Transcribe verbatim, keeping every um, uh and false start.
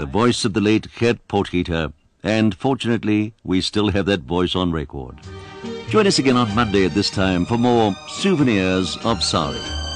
voice of the late Gert Potgieter, and fortunately, we still have that voice on record. Join us again on Monday at this time for more Souvenirs of Sari.